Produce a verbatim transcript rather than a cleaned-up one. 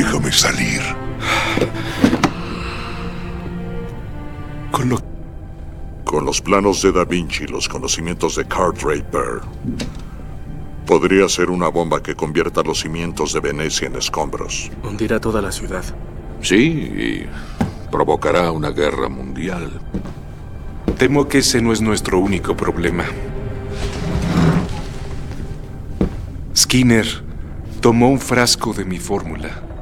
Déjame salir. Con lo... Con los planos de Da Vinci y los conocimientos de Carl Draper, podría ser una bomba que convierta los cimientos de Venecia en escombros. Hundirá toda la ciudad. Sí, y provocará una guerra mundial. Temo que ese no es nuestro único problema. Skinner tomó un frasco de mi fórmula.